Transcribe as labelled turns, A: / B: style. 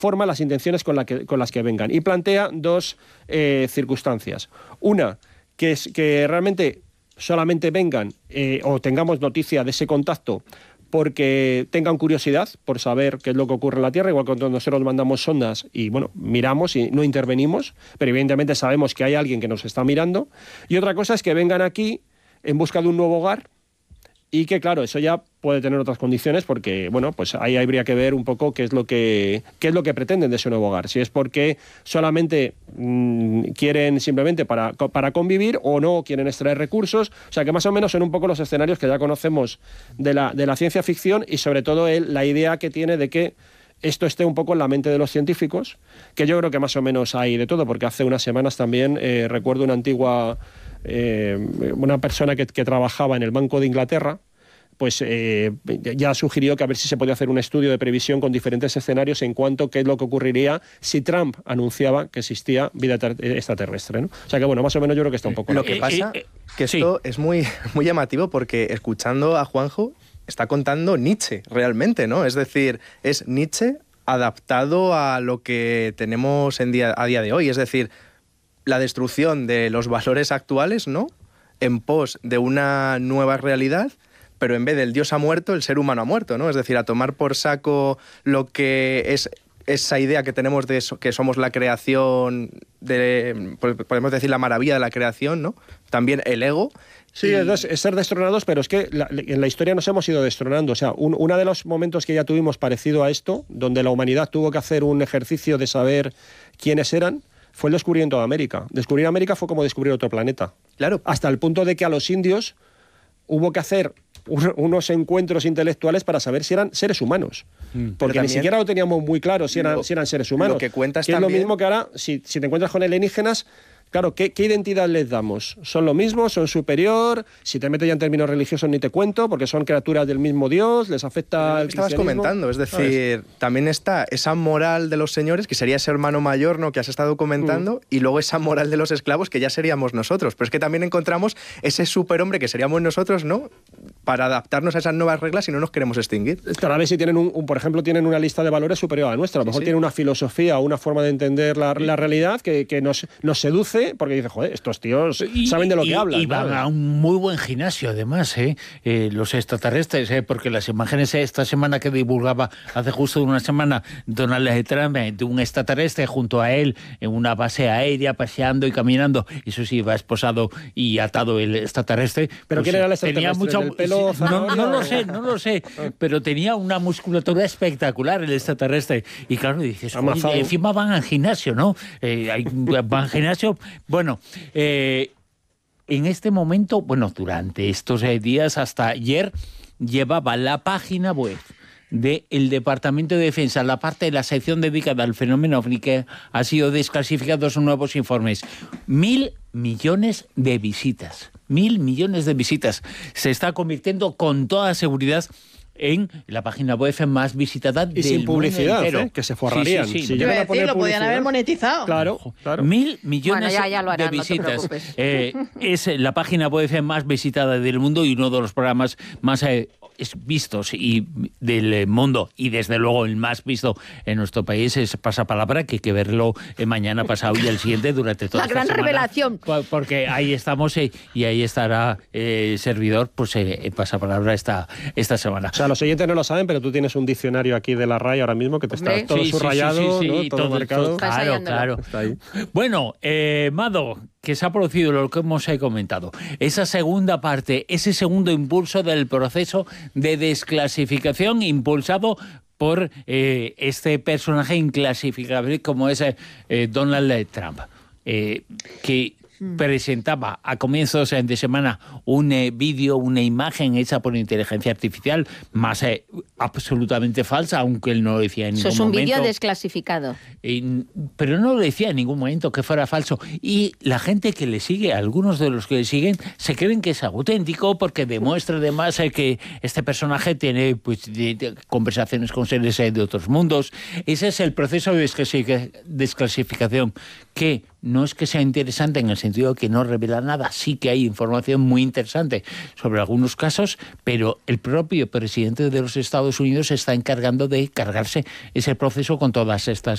A: forma las intenciones con las que vengan. Y plantea dos circunstancias. Una, que realmente solamente vengan o tengamos noticia de ese contacto porque tengan curiosidad por saber qué es lo que ocurre en la Tierra, igual que cuando nosotros mandamos sondas y, bueno, miramos y no intervenimos, pero evidentemente sabemos que hay alguien que nos está mirando. Y otra cosa es que vengan aquí en busca de un nuevo hogar y que, claro, eso ya puede tener otras condiciones porque, bueno, pues ahí habría que ver un poco qué es lo que pretenden de ese nuevo hogar. Si es porque solamente quieren simplemente para convivir o no quieren extraer recursos. O sea, que más o menos son un poco los escenarios que ya conocemos de la ciencia ficción y sobre todo la idea que tiene de que esto esté un poco en la mente de los científicos, que yo creo que más o menos hay de todo, porque hace unas semanas también recuerdo una persona que trabajaba en el Banco de Inglaterra, pues ya sugirió que a ver si se podía hacer un estudio de previsión con diferentes escenarios en cuanto a qué es lo que ocurriría si Trump anunciaba que existía vida extraterrestre, ¿no? O sea que, bueno, más o menos yo creo que está un poco...
B: Lo que pasa que esto es muy, muy llamativo porque escuchando a Juanjo está contando Nietzsche realmente, ¿no? Es decir, es Nietzsche adaptado a lo que tenemos a día de hoy. Es decir, la destrucción de los valores actuales, ¿no?, en pos de una nueva realidad, pero en vez del Dios ha muerto, el ser humano ha muerto, ¿no? Es decir, a tomar por saco lo que es esa idea que tenemos de eso, que somos la creación, podemos decir la maravilla de la creación, ¿no? También el ego.
A: Sí, es ser destronados, pero es que en la historia nos hemos ido destronando. O sea, uno de los momentos que ya tuvimos parecido a esto, donde la humanidad tuvo que hacer un ejercicio de saber quiénes eran, fue el descubrimiento de América. Descubrir América fue como descubrir otro planeta.
B: Claro.
A: Hasta el punto de que a los indios hubo que hacer unos encuentros intelectuales para saber si eran seres humanos. Porque también, ni siquiera lo teníamos muy claro si eran seres humanos.
B: Lo que cuentas
A: que
B: también...
A: es lo mismo que ahora, si te encuentras con alienígenas, claro, ¿qué identidad les damos? ¿Son lo mismo? ¿Son superior? Si te metes ya en términos religiosos ni te cuento, porque son criaturas del mismo Dios, les afecta el cristianismo.
B: Estabas comentando, es decir, también está esa moral de los señores, que sería ese hermano mayor, ¿no?, que has estado comentando, y luego esa moral de los esclavos, que ya seríamos nosotros. Pero es que también encontramos ese superhombre que seríamos nosotros, ¿no?, para adaptarnos a esas nuevas reglas y no nos queremos extinguir.
A: Claro, a ver si tienen por ejemplo, tienen una lista de valores superior a la nuestra. A lo mejor tienen una filosofía o una forma de entender la realidad que nos seduce, porque dice, joder, estos tíos saben de lo que hablan.
C: Y van a un muy buen gimnasio, además, los extraterrestres, porque las imágenes esta semana que divulgaba hace justo una semana Donald Trump de un extraterrestre junto a él en una base aérea, paseando y caminando, eso sí, va esposado y atado el extraterrestre.
A: ¿Pero
C: pues,
A: quién era el extraterrestre?
C: Tenía mucha...
A: ¿Del pelo
C: No lo sé, pero tenía una musculatura espectacular el extraterrestre. Y claro, dices, encima van al gimnasio, ¿no? Van al gimnasio. Bueno, en este momento, durante estos días hasta ayer, llevaba la página web del Departamento de Defensa, la parte de la sección dedicada al fenómeno ovni, que ha sido desclasificados nuevos informes. 1.000 millones de visitas. 1.000 millones de visitas. Se está convirtiendo con toda seguridad en la página web más visitada del mundo entero.
A: Y sin publicidad, que se forrarían.
C: Sí.
A: Si llegan a poner
D: lo podían haber monetizado.
A: Claro.
C: 1.000 millones
D: ya lo harán,
C: de visitas.
D: No te preocupes.
C: Es la página web más visitada del mundo y uno de los programas más vistos y del mundo, y desde luego el más visto en nuestro país es Pasapalabra, que hay que verlo mañana, pasado y el siguiente durante toda esta semana.
D: La gran revelación.
C: Porque ahí estamos y ahí estará el servidor, pues Pasapalabra esta semana.
A: O sea, los oyentes no lo saben, pero tú tienes un diccionario aquí de la RAE ahora mismo que te está todo subrayado, ¿no? Todo marcado.
C: Claro.
A: Está ahí.
C: Bueno, Mado, que se ha producido lo que hemos comentado, esa segunda parte, ese segundo impulso del proceso de desclasificación impulsado por este personaje inclasificable como es Donald Trump, que presentaba a comienzos de semana un vídeo, una imagen hecha por inteligencia artificial, más absolutamente falsa, aunque él no lo decía en ningún momento.
D: Eso es un vídeo desclasificado.
C: Pero no lo decía en ningún momento que fuera falso. Y la gente que le sigue, algunos de los que le siguen, se creen que es auténtico porque demuestra además que este personaje tiene conversaciones con seres de otros mundos. Ese es el proceso de desclasificación, que no es que sea interesante en el sentido de que no revela nada, sí que hay información muy interesante sobre algunos casos, pero el propio presidente de los Estados Unidos se está encargando de cargarse ese proceso con todas estas